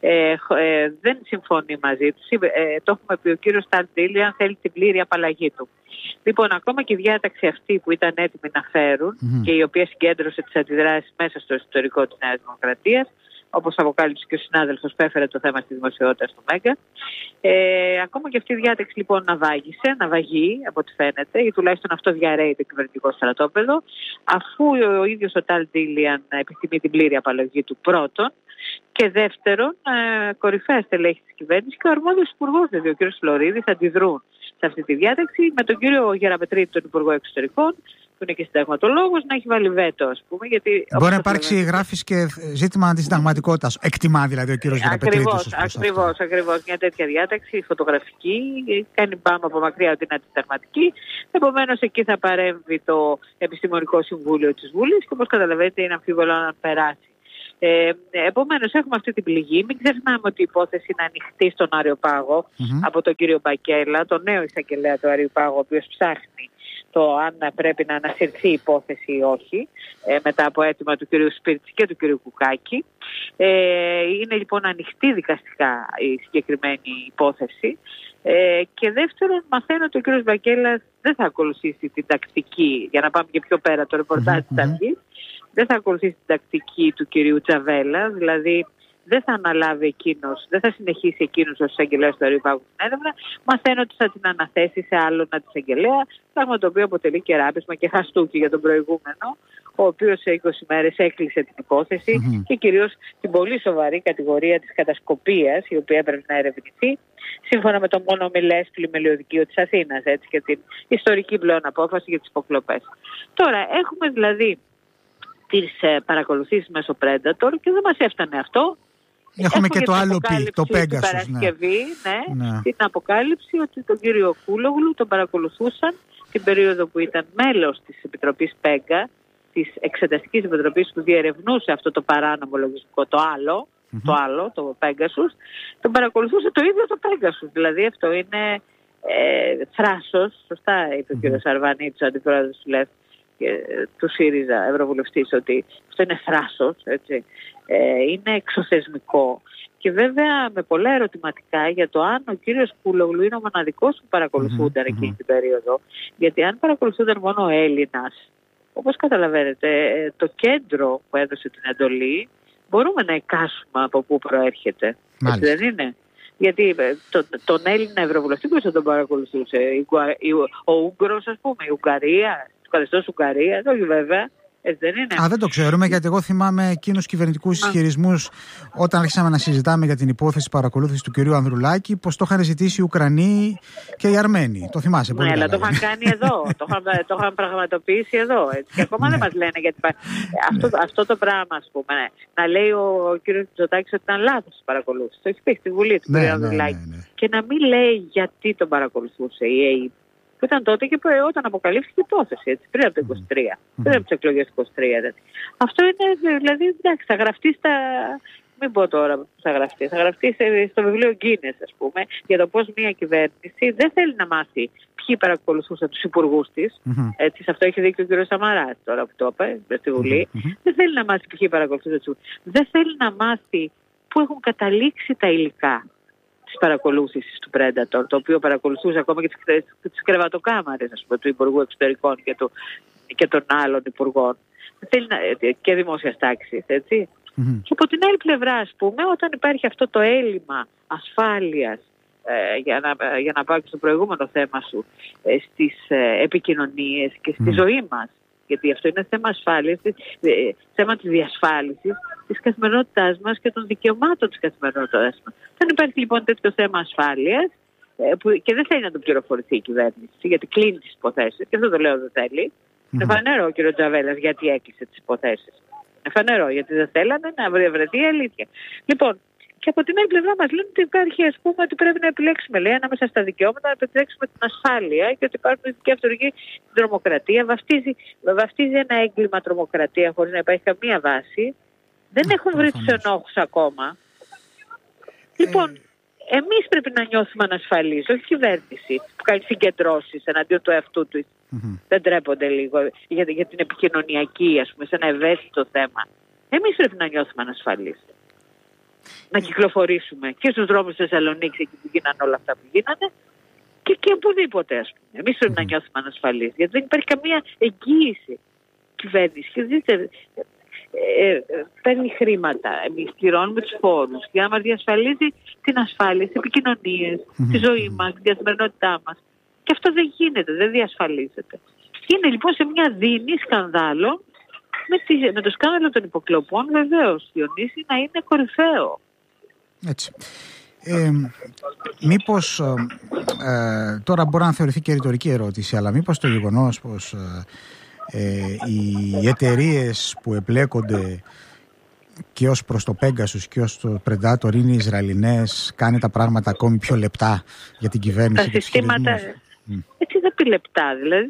S9: Δεν συμφωνεί μαζί τους. Το έχουμε πει, ο κύριος Tal Dilian θέλει την πλήρη απαλλαγή του. Λοιπόν, ακόμα και η διάταξη αυτή που ήταν έτοιμη να φέρουν και η οποία συγκέντρωσε τις αντιδράσεις μέσα στο εσωτερικό της Νέας Δημοκρατίας, όπως αποκάλυψε και ο συνάδελφος που έφερε το θέμα στη δημοσιότητα στο Μέγκα. Ακόμα και αυτή η διάταξη λοιπόν να βαγεί από ό,τι φαίνεται, ή τουλάχιστον αυτό διαρρέει το κυβερνητικό στρατόπεδο, αφού ο ίδιος ο Tal Dilian επιθυμεί την πλήρη απαλλαγή του πρώτον, και δεύτερον, κορυφαία στελέχη της κυβέρνησης και ο αρμόδιος υπουργός, δηλαδή ο κ. Φλωρίδης, αντιδρούν σε αυτή τη διάταξη, με τον κύριο Γεραπετρίτη, τον Υπουργό Εξωτερικών, που είναι και συνταγματολόγος, να έχει βάλει βέτο, ας πούμε. Γιατί,
S6: μπορεί να υπάρξει, γράφεις, και ζήτημα αντισυνταγματικότητας. Εκτιμά δηλαδή ο κύριος Γεραπετρίτης.
S9: Ακριβώς. Μια τέτοια διάταξη φωτογραφική, κάνει μπάμα από μακριά ότι είναι αντισυνταγματική. Επομένως, εκεί θα παρέμβει το Επιστημονικό Συμβούλιο της Βουλής και, όπως καταλαβαίνετε, είναι αμφίβολο να περάσει. Επομένως, έχουμε αυτή την πληγή. Μην ξεχνάμε ότι η υπόθεση είναι ανοιχτή στον Αριοπάγο από τον κύριο Μπακέλα, τον νέο εισαγγελέα του Αριοπάγου, ο οποίος ψάχνει το αν πρέπει να ανασυρθεί η υπόθεση ή όχι, μετά από αίτημα του κ. Σπίρτση και του κ. Κουκάκη. Είναι λοιπόν ανοιχτή δικαστικά η συγκεκριμένη υπόθεση. Και δεύτερον, μαθαίνω ότι ο κ. Μπακέλας δεν θα ακολουθήσει την τακτική, για να πάμε και πιο πέρα το ρεπορτάζ της Αυγής, δεν θα ακολουθήσει την τακτική του κυρίου Τσαβέλα, δηλαδή δεν θα αναλάβει εκείνος, δεν θα συνεχίσει εκείνος ως εισαγγελέας του Αριοπάγου την έρευνα. Μαθαίνω ότι θα την αναθέσει σε άλλον αντισαγγελέα, πράγμα το οποίο αποτελεί και ράπισμα και χαστούκι για τον προηγούμενο, ο οποίος σε 20 μέρες έκλεισε την υπόθεση και κυρίως την πολύ σοβαρή κατηγορία της κατασκοπίας, η οποία έπρεπε να ερευνηθεί, σύμφωνα με το μόνο μιλές πλημελιωδικείο της Αθήνας, έτσι, και την ιστορική πλέον απόφαση για τις υποκλοπές. Τώρα, έχουμε δηλαδή τις παρακολουθήσεις μέσω Predator και δεν μας έφτανε αυτό.
S6: Έχουμε και το άλλο πει, το Pegasus.
S9: Την Παρασκευή, την αποκάλυψη ότι τον κύριο Κούλογλου τον παρακολουθούσαν την περίοδο που ήταν μέλος της Επιτροπής Πέγκα, της Εξεταστικής Επιτροπής που διερευνούσε αυτό το παράνομο λογισμικό, το Pegasus, τον παρακολουθούσε το ίδιο το Pegasus. Δηλαδή αυτό είναι θράσος, σωστά είπε ο κύριος Αρβανίτης, ο αντιπρόεδρος του ΛΕΦ, του ΣΥΡΙΖΑ, ευρωβουλευτής, ότι αυτό είναι θράσος, έτσι. Είναι εξωθεσμικό. Και βέβαια με πολλά ερωτηματικά για το αν ο κύριος Κούλογλου είναι ο μοναδικός που παρακολουθούνταν εκείνη την περίοδο. Γιατί αν παρακολουθούνταν μόνο ο Έλληνας, όπως καταλαβαίνετε, το κέντρο που έδωσε την εντολή, μπορούμε να εικάσουμε από πού προέρχεται. Έτσι δεν είναι? Γιατί τον Έλληνα ευρωβουλευτή πώς θα τον παρακολουθούσε? Ο Ούγγρος, ας πούμε, η Ουγγαρία, το καθεστώς Ουγγαρία, όχι βέβαια. Δεν είναι.
S6: Δεν το ξέρουμε, γιατί εγώ θυμάμαι εκείνους κυβερνητικούς ισχυρισμούς όταν άρχισαμε να συζητάμε για την υπόθεση παρακολούθησης του κυρίου Ανδρουλάκη, πως το είχαν ζητήσει οι Ουκρανοί και οι Αρμένοι. Το θυμάσαι πολύ?
S9: Ναι, αλλά το είχαν κάνει εδώ. το είχαν πραγματοποιήσει εδώ. Έτσι. Και ακόμα δεν μας λένε γιατί. Αυτό το πράγμα, ας πούμε, να λέει ο κύριος Μητσοτάκης ότι ήταν λάθος η παρακολούθηση. Το έχει πει στη Βουλή του κυρίου Ανδρουλάκη. Και να μην λέει γιατί τον παρακολουθούσε η ΑΕΠ, που ήταν τότε και όταν αποκαλύφθηκε η υπόθεση, έτσι, πριν από το 23, πριν από τις εκλογές του 23. Έτσι. Αυτό είναι, δηλαδή, εντάξει, θα γραφτεί στα... Μην πω τώρα που θα γραφτεί. Θα γραφτεί στο βιβλίο Γκίνες, ας πούμε, για το πώς μια κυβέρνηση δεν θέλει να μάθει ποιοι παρακολουθούσαν τους υπουργούς της. Έτσι, σε αυτό έχει δίκιο ο κ. Σαμαράς τώρα που το είπε στη Βουλή. Δεν θέλει να μάθει ποιοι παρακολουθούσαν τους υπουργούς. Δεν θέλει να μάθει πού έχουν καταλήξει τα υλικά της παρακολούθησης του Predator, το οποίο παρακολουθούσε ακόμα και τις κρεβατοκάμαρες, ας πούμε, του Υπουργού Εξωτερικών και των άλλων υπουργών. Και δημόσιας τάξης, έτσι. Και από την άλλη πλευρά, ας πούμε, όταν υπάρχει αυτό το έλλειμμα ασφάλειας για να πάω και στο προηγούμενο θέμα σου, στις επικοινωνίες και στη ζωή μας. Γιατί αυτό είναι θέμα ασφάλειας, θέμα της διασφάλισης της καθημερινότητάς μας και των δικαιωμάτων της καθημερινότητάς μας. Δεν υπάρχει λοιπόν τέτοιο θέμα ασφάλειας και δεν θέλει να το πληροφορηθεί η κυβέρνηση, γιατί κλείνει τις υποθέσεις. Και αυτό το λέω δεν θέλει. Είναι φανερό ο κ. Τζαβέλας γιατί έκλεισε τις υποθέσεις. Είναι φανερό γιατί δεν θέλανε να βρεθεί η αλήθεια. Λοιπόν, και από την άλλη πλευρά μας λένε ότι υπάρχει, ας πούμε, ότι πρέπει να επιλέξουμε, λέει, ανάμεσα στα δικαιώματα, να επιλέξουμε την ασφάλεια και ότι υπάρχουν ειδικοί αυτοργοί στην τρομοκρατία. Βαφτίζει ένα έγκλημα τρομοκρατία χωρίς να υπάρχει καμία βάση. Δεν έχουν βρει τους ενόχους ακόμα. Λοιπόν, εμείς πρέπει να νιώθουμε ανασφαλείς, όχι η κυβέρνηση που κάνει συγκεντρώσεις εναντίον του εαυτού του. Δεν τρέπονται λίγο για την επικοινωνιακή, ας πούμε, σε ένα ευαίσθητο θέμα. Εμείς πρέπει να νιώθουμε ανασφαλείς. Να κυκλοφορήσουμε και στους δρόμους της Θεσσαλονίκης εκεί που γίνανε όλα αυτά που γίνανε και οπουδήποτε, ας πούμε. Εμείς πρέπει να νιώθουμε ανασφαλείς, γιατί δεν υπάρχει καμία εγγύηση κυβέρνηση. Και δείτε, παίρνει χρήματα, εμείς πληρώνουμε τους φόρους για να μας διασφαλίζει την ασφάλεια, τις επικοινωνίες, τη ζωή μας, την καθημερινότητά μας. Και αυτό δεν γίνεται, δεν διασφαλίζεται. Είναι λοιπόν σε μια δίνη σκανδάλων, με το σκάνδαλο των υποκλοπών, βεβαίως, Διονύση, να είναι κορυφαίο. Έτσι.
S6: Μήπως, τώρα μπορεί να θεωρηθεί και ρητορική ερώτηση, αλλά μήπως το γεγονός πως οι εταιρείες που εμπλέκονται και ως προς το Pegasus και ως το Predator είναι οι Ισραηλινές, κάνει τα πράγματα ακόμη πιο λεπτά για την κυβέρνηση και τους χειρισμούς?
S9: Έτσι δεν πει λεπτά, δηλαδή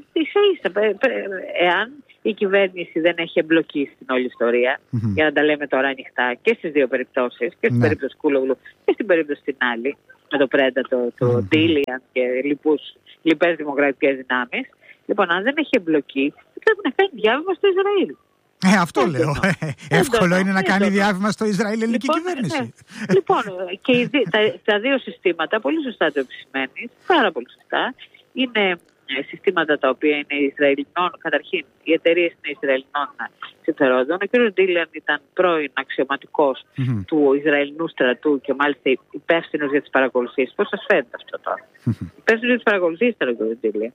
S9: εάν η κυβέρνηση δεν έχει εμπλοκή στην όλη ιστορία, για να τα λέμε τώρα ανοιχτά και στις δύο περιπτώσεις, και στην περίπτωση Κούλογλου και στην περίπτωση την άλλη, με το Predator, το Ντίλιαν και λοιπές δημοκρατικές δυνάμεις. Λοιπόν, αν δεν έχει εμπλοκή, πρέπει να κάνει διάβημα στο Ισραήλ.
S6: Αυτό λέω. Εύκολο είναι να κάνει διάβημα στο Ισραήλ ελληνική κυβέρνηση.
S9: Λοιπόν, και τα δύο συστήματα, πολύ σωστά το επισημαίνεις, πάρα πολύ σωστά, είναι συστήματα τα οποία είναι Ισραηλινών. Καταρχήν, οι εταιρείες είναι Ισραηλινών συμφερόντων. Ο κ. Ντίλιαν ήταν πρώην αξιωματικός του Ισραηλινού στρατού και μάλιστα υπεύθυνος για τις παρακολουθήσεις. Πώς σας φαίνεται αυτό τώρα? Υπεύθυνος για τις παρακολουθήσεις ήταν ο κ. Ντίλιαν.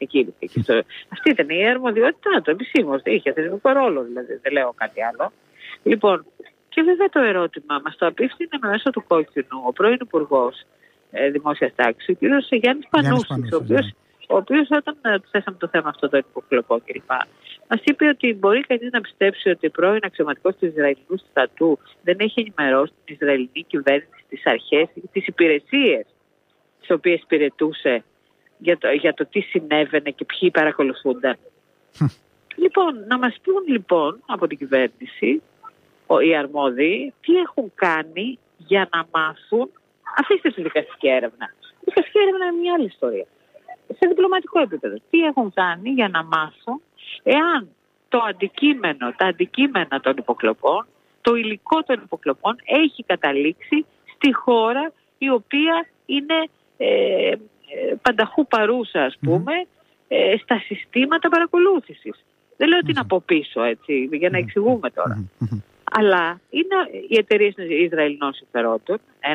S9: Αυτή ήταν η αρμοδιότητά του, επισήμως. Είχε θεσμικό ρόλο, δηλαδή, δεν λέω κάτι άλλο. Λοιπόν, και βέβαια το ερώτημα μας το απίφθινε μέσω του κόκκινου ο πρώην Υπουργός Δημόσιας Τάξης, ο κ. Γιάννης Πανούσης, ο οποίος όταν θέσαμε το θέμα αυτό το υποκλοπό κλπ. Μας είπε ότι μπορεί κανείς να πιστέψει ότι ο πρώην αξιωματικός του Ισραηλινού στρατού δεν έχει ενημερώσει την Ισραηλινή κυβέρνηση, τις αρχές, τις υπηρεσίες τις οποίες υπηρετούσε για το τι συνέβαινε και ποιοι παρακολουθούνταν. Λοιπόν, να μας πούν λοιπόν από την κυβέρνηση οι αρμόδιοι τι έχουν κάνει για να μάθουν. Αφήστε τη δικαστική έρευνα. Η δικαστική έρευνα είναι μια άλλη ιστορία. Σε διπλωματικό επίπεδο. Τι έχουν κάνει για να μάθουν εάν τα αντικείμενα των υποκλοπών, το υλικό των υποκλοπών έχει καταλήξει στη χώρα η οποία είναι πανταχού παρούσα, ας πούμε, στα συστήματα παρακολούθησης. Δεν λέω ότι είναι από πίσω, έτσι, για να εξηγούμε τώρα. Αλλά οι εταιρείες Ισραηλινών συμφερόντων,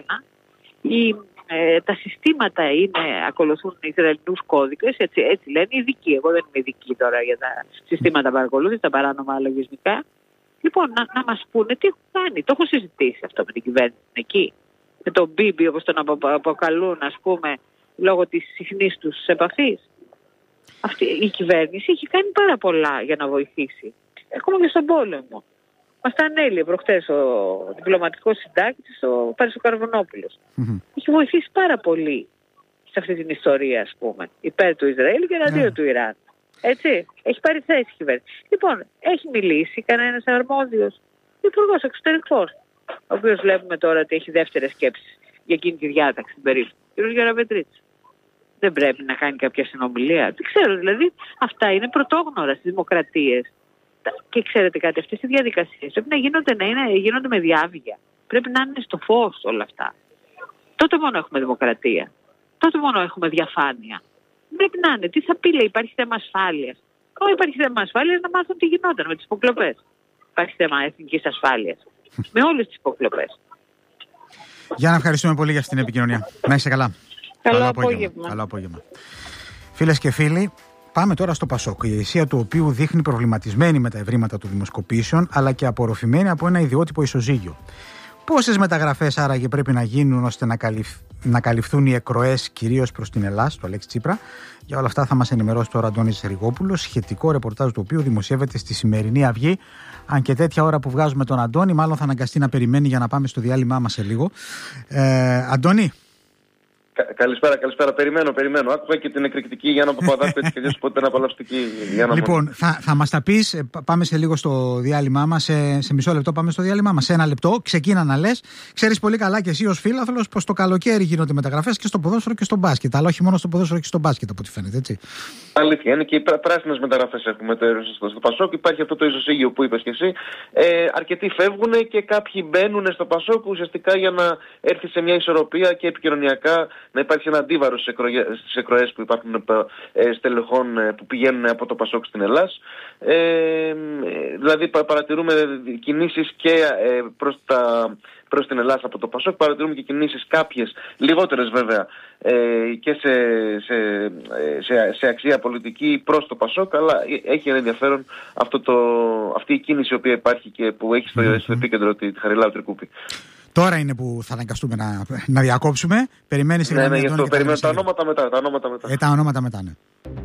S9: τα συστήματα ακολουθούν Ισραηλινούς κώδικες, έτσι λένε οι ειδικοί. Εγώ δεν είμαι ειδική τώρα για τα συστήματα παρακολούθησης, τα παράνομα λογισμικά. Λοιπόν, να μας πούνε τι έχουν κάνει. Το έχω συζητήσει αυτό με την κυβέρνηση εκεί. Με τον Μπίμπι, όπως τον αποκαλούν, ας πούμε, λόγω της συχνής τους επαφής. Αυτή η κυβέρνηση έχει κάνει πάρα πολλά για να βοηθήσει. Ακόμα και στον πόλεμο. Μας τα ανέλυε προχτές ο διπλωματικός συντάκτης, ο Πάρης ο Καρβουνόπουλος. Έχει βοηθήσει πάρα πολύ σε αυτή την ιστορία, ας πούμε, υπέρ του Ισραήλ και εναντίον του Ιράν. Έτσι, έχει πάρει θέση η κυβέρνηση. Λοιπόν, έχει μιλήσει κανένας αρμόδιος υπουργός εξωτερικός, ο οποίος βλέπουμε τώρα ότι έχει δεύτερες σκέψεις για εκείνη τη διάταξη την περίπτωση. Ο κ. Γεραπετρίτης. Δεν πρέπει να κάνει κάποια συνομιλία? Δεν ξέρω, δηλαδή αυτά είναι πρωτόγνωρα στις δημοκρατίες. Και ξέρετε κάτι, αυτές οι διαδικασίες πρέπει να γίνονται με διάβγεια. Πρέπει να είναι στο φως όλα αυτά. Τότε μόνο έχουμε δημοκρατία. Τότε μόνο έχουμε διαφάνεια. Πρέπει να είναι. Τι θα πει, λέει, υπάρχει θέμα ασφάλειας. Όταν υπάρχει θέμα ασφάλειας, να μάθουν τι γινόταν με τις υποκλοπές. Υπάρχει θέμα εθνικής ασφάλειας. Με όλες τις υποκλοπές.
S6: Γιάννα, ευχαριστούμε πολύ για αυτή την επικοινωνία. Να είσαι καλά.
S9: Καλό απόγευμα.
S6: Καλό απόγευμα. Φίλες και φίλοι, πάμε τώρα στο Πασόκ, η ηγεσία του οποίου δείχνει προβληματισμένη με τα ευρήματα των δημοσκοπήσεων, αλλά και απορροφημένη από ένα ιδιότυπο ισοζύγιο. Πόσες μεταγραφές άραγε πρέπει να γίνουν ώστε να καλυφθούν οι εκροές κυρίως προς την Ελλάδα, του Αλέξη Τσίπρα? Για όλα αυτά θα μας ενημερώσει τώρα ο Αντώνης Ριγόπουλος, σχετικό ρεπορτάζ του οποίου δημοσιεύεται στη σημερινή Αυγή. Αν και τέτοια ώρα που βγάζουμε τον Αντώνη, μάλλον θα αναγκαστεί να περιμένει για να πάμε στο διάλειμμά μας σε λίγο. Αντώνη.
S10: Καλησπέρα. Περιμένω. Άκουγα και την εκρηκτική Γιάννα Παπαδάκου, έτσι και αλλιώς πότε είναι απολαυστική.
S6: Λοιπόν, θα μας τα πεις, πάμε σε λίγο στο διάλειμμά μας, σε μισό λεπτό πάμε στο διάλειμμά μας, σε ένα λεπτό, ξεκίνα να λες. Ξέρεις πολύ καλά και εσύ ως φίλαθλος πως το καλοκαίρι γίνονται μεταγραφές και στο ποδόσφαιρο και στο μπάσκετ, αλλά όχι μόνο στο ποδόσφαιρο και στο μπάσκετ από ό,τι φαίνεται, έτσι.
S10: Αλήθεια, είναι και οι πράσινες μεταγραφές έχουμε στο Πασόκ. Υπάρχει αυτό το ισοσύγιο που είπες και εσύ. Αρκετοί φεύγουν και κάποιοι μπαίνουν στο Πασόκ ουσιαστικά για να έρθει σε μια ισορροπία και επικοινωνιακά να υπάρχει ένα αντίβαρο στις εκροές που υπάρχουν στελεχών που πηγαίνουν από το Πασόκ στην Ελλάδα. Δηλαδή παρατηρούμε κινήσεις και προς την Ελλάδα από το Πασόκ, παρατηρούμε και κινήσεις κάποιες, λιγότερες βέβαια, και σε αξία πολιτική προς το Πασόκ, αλλά έχει ένα ενδιαφέρον αυτή η κίνηση η οποία υπάρχει και που έχει στο επίκεντρο τη Χαριλάου Τρικούπη.
S6: Τώρα είναι που θα αναγκαστούμε να διακόψουμε. Περιμένεις
S10: ναι, γι' αυτό περιμένω τα ονόματα μετά.
S6: Τα ονόματα μετά, ναι.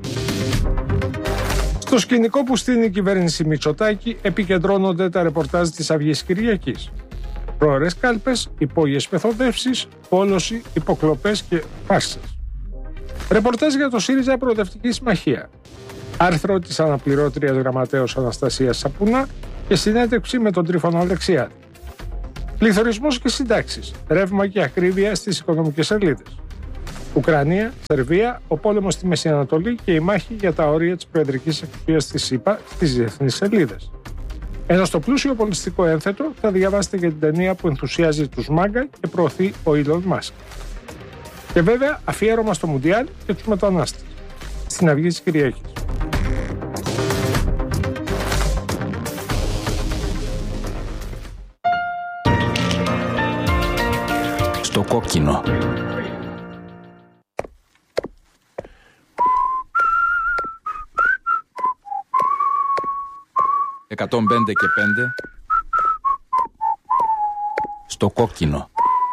S2: Στο σκηνικό που στείνει η κυβέρνηση Μητσοτάκη επικεντρώνονται τα ρεπορτάζ της Αυγής Κυριακής. Πρόωρες κάλπες, υπόγειες μεθοδεύσεις, πόλωση, υποκλοπές και φάρσες. Ρεπορτάζ για το ΣΥΡΙΖΑ Προοδευτική Συμμαχία. Άρθρο της αναπληρώτριας γραμματέως Αναστασίας Σαπουνά και συνέντευξη με τον Τρίφωνο Αλεξιάδη. Πληθωρισμός και συντάξεις, ρεύμα και ακρίβεια στις οικονομικές σελίδες. Ουκρανία, Σερβία, ο πόλεμος στη Μέση Ανατολή και η μάχη για τα όρια της προεδρικής εξουσίας της ΣΥΠΑ στις διεθνείς σελίδες. Ενώ στο πλούσιο πολιτιστικό ένθετο θα διαβάσετε για την ταινία που ενθουσιάζει τους μάγκα και προωθεί ο Elon Musk. Και βέβαια αφιέρωμα στο Μουντιάλ και τους μετανάστες. Στην Αυγή της Κυριακής.
S1: Στο κόκκινο. «105 και 5» στο κόκκινο.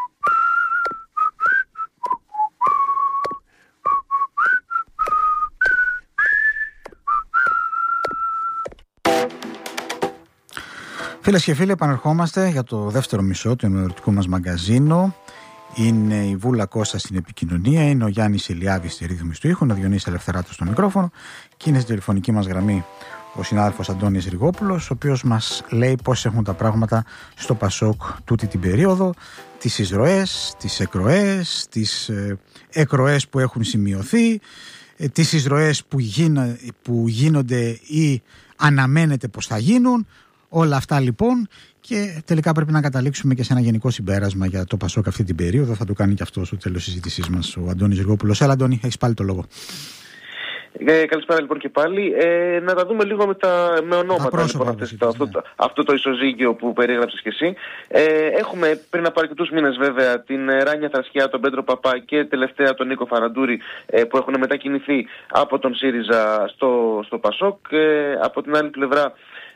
S6: Φίλες και φίλοι, επανερχόμαστε για το δεύτερο μισό του ενημερωτικού μας μαγκαζίνο. Είναι η Βούλα Κώστα στην επικοινωνία, είναι ο Γιάννης Ηλιάδης στη ρύθμιση του ήχου, ο Διονύσης Ελευθεράτος στο μικρόφωνο και είναι στη τηλεφωνική μας γραμμή ο συνάδελφος Αντώνης Ριγόπουλος, ο οποίος μας λέει πώς έχουν τα πράγματα στο Πασόκ τούτη την περίοδο, τις εισρωές, τις εκροές, τις εκροές που έχουν σημειωθεί, τις εισρωές που γίνονται ή αναμένεται πως θα γίνουν. Όλα αυτά λοιπόν, και τελικά πρέπει να καταλήξουμε και σε ένα γενικό συμπέρασμα για το Πασόκ αυτή την περίοδο. Θα το κάνει και αυτό στο τέλος της συζήτησής μας ο Αντώνης Ριγόπουλος. Έλα Αντώνη, έχεις πάλι το λόγο.
S10: Καλησπέρα λοιπόν και πάλι. Να τα δούμε λίγο με ονόματα λοιπόν, αυτό το ισοζύγιο που περίγραψες και εσύ. Έχουμε πριν από αρκετούς μήνες βέβαια την Ράνια Θρασιά, τον Πέτρο Παπά και τελευταία τον Νίκο Φαραντούρη που έχουν μετακινηθεί από τον ΣΥΡΙΖΑ στο Πασόκ. Από την άλλη πλευρά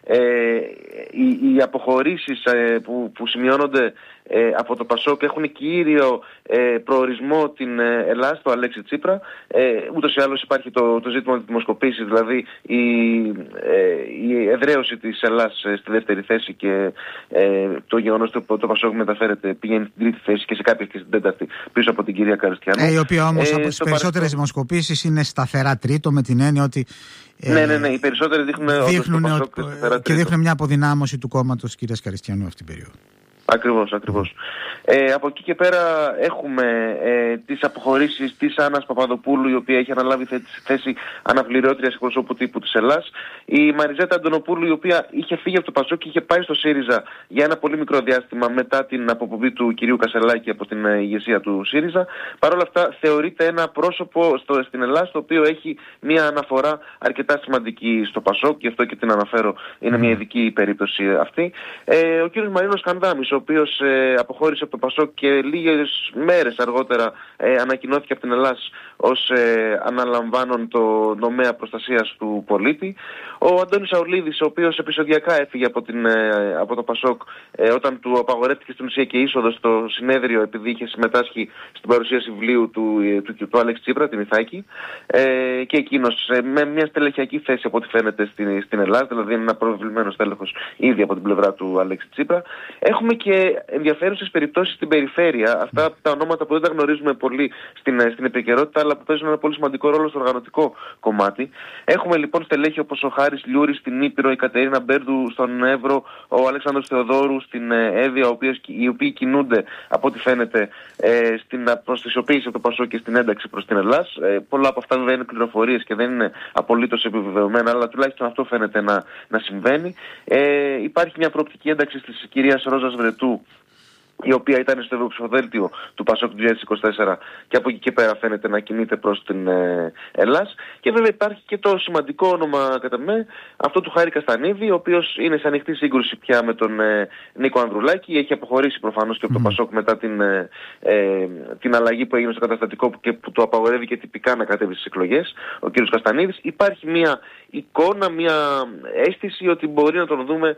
S10: οι αποχωρήσεις που σημειώνονται από το Πασόκ έχουν κύριο προορισμό την Ελλάδα, το Αλέξη Τσίπρα. Ούτως ή άλλως υπάρχει το ζήτημα της δημοσκοπήσης, δηλαδή η εδραίωση της Ελλάδας στη δεύτερη θέση και το γεγονός ότι το Πασόκ πηγαίνει στην τρίτη θέση και σε κάποιες και στην τέταρτη πίσω από την κυρία Καριστιανού.
S6: Η οποία όμως από τις περισσότερες δημοσκοπήσεις είναι σταθερά τρίτο, με την έννοια ότι
S10: ναι, οι περισσότεροι
S6: δείχνουν μια αποδυνάμωση του κόμματος της κυρίας Καριστιανού αυτή την περίοδο.
S10: Ακριβώς. Από εκεί και πέρα έχουμε τις αποχωρήσεις της Άννας Παπαδοπούλου, η οποία έχει αναλάβει θέση αναπληρώτριας εκπροσώπου τύπου της Ελλάδας. Η Μαριζέτα Αντωνοπούλου, η οποία είχε φύγει από το Πασόκ και είχε πάει στο ΣΥΡΙΖΑ για ένα πολύ μικρό διάστημα μετά την αποπομπή του κυρίου Κασελάκη από την ηγεσία του ΣΥΡΙΖΑ. Παρ' όλα αυτά θεωρείται ένα πρόσωπο στην Ελλάδα, το οποίο έχει μια αναφορά αρκετά σημαντική στο Πασόκ, γι' αυτό και την αναφέρω, είναι μια ειδική περίπτωση αυτή. Ο κύριος Μαρίνος Κανδάμης, ο οποίος αποχώρησε από το Πασόκ και λίγες μέρες αργότερα ανακοινώθηκε από την Ελλάς ως αναλαμβάνον το νομέα προστασίας του πολίτη. Ο Αντώνης Σαουλίδης, ο οποίος επεισοδιακά έφυγε από το Πασόκ όταν του απαγορεύτηκε στην ουσία και είσοδο στο συνέδριο επειδή είχε συμμετάσχει στην παρουσίαση βιβλίου του Αλέξη Τσίπρα, την Ιθάκη, και εκείνος με μια στελεχειακή θέση από ό,τι φαίνεται στην Ελλάδα, δηλαδή είναι ένα προβεβλημένος στέλεχος ήδη από την πλευρά του Αλέξη Τσίπρα. Έχουμε και ενδιαφέρουσες περιπτώσεις στην περιφέρεια, αυτά τα ονόματα που δεν τα γνωρίζουμε πολύ στην επικαιρότητα, αλλά που παίζουν ένα πολύ σημαντικό ρόλο στο οργανωτικό κομμάτι. Έχουμε λοιπόν στελέχη όπως ο Χάρης Λιούρης στην Ήπειρο, η Κατερίνα Μπέρντου στον Εύρο, ο Αλέξανδρος Θεοδόρου στην Έδεια, οι οποίοι κινούνται από ό,τι φαίνεται στην αποστασιοποίηση από το Πασόκ και στην ένταξη προς την Ελλάς. Πολλά από αυτά δεν είναι πληροφορίες και δεν είναι απολύτως επιβεβαιωμένα, αλλά τουλάχιστον αυτό φαίνεται να συμβαίνει. Υπάρχει μια προοπτική ένταξη της κυρίας Ρόζας Βρετού, η οποία ήταν στο ευρωψηφοδέλτιο του Πασόκ του 2024 και από εκεί και πέρα φαίνεται να κινείται προς την Ελλάς. Και βέβαια υπάρχει και το σημαντικό όνομα κατά με, αυτό του Χάρη Καστανίδη, ο οποίος είναι σε ανοιχτή σύγκρουση πια με τον Νίκο Ανδρουλάκη. Έχει αποχωρήσει προφανώς και από το Πασόκ μετά την αλλαγή που έγινε στο καταστατικό και που του απαγορεύει και τυπικά να κατέβει στις εκλογές ο κ. Καστανίδης. Υπάρχει μια εικόνα, μια αίσθηση ότι μπορεί να τον δούμε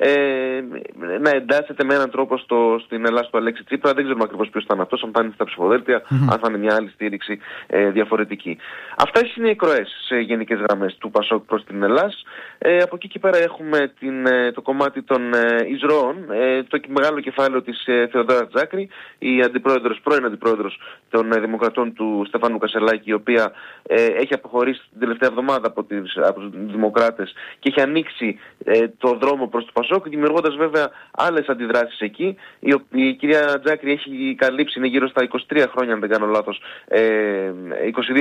S10: να εντάσσεται με έναν τρόπο στην Ελλάδα του Αλέξη Τσίπρα. Δεν ξέρουμε ακριβώς ποιος θα είναι αυτός, αν θα είναι στα ψηφοδέλτια, αν θα είναι μια άλλη στήριξη διαφορετική. Αυτές είναι οι εκροές σε γενικές γραμμές του Πασόκ προς την Ελλάς. Από εκεί και πέρα έχουμε το κομμάτι των εισρώων, το μεγάλο κεφάλαιο της Θεοδόρα Τζάκρη, η πρώην αντιπρόεδρος των Δημοκρατών του Στεφάνου Κασελάκη, η οποία έχει αποχωρήσει την τελευταία εβδομάδα από τους Δημοκράτες και έχει ανοίξει το δρόμο προς το Πασόκ, δημιουργώντας βέβαια άλλες αντιδράσεις εκεί. Η κυρία Τζάκρη έχει καλύψει, είναι γύρω στα 23 χρόνια, αν δεν κάνω λάθος, 22